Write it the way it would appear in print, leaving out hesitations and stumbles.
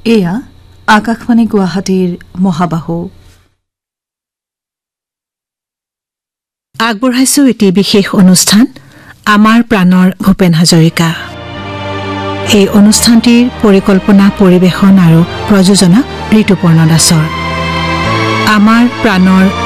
এয়া আকাশবাণী গুৱাহাটীৰ মহাবাহু। আগবঢ়াইছো এটি বিশেষ অনুষ্ঠান আমাৰ প্ৰাণৰ ভূপেন হাজৰিকা। এই অনুষ্ঠানটিৰ পৰিকল্পনা, পৰিৱেশন আৰু প্ৰযোজনা ঋতুপৰ্ণ দাসৰ। আমাৰ প্ৰাণৰ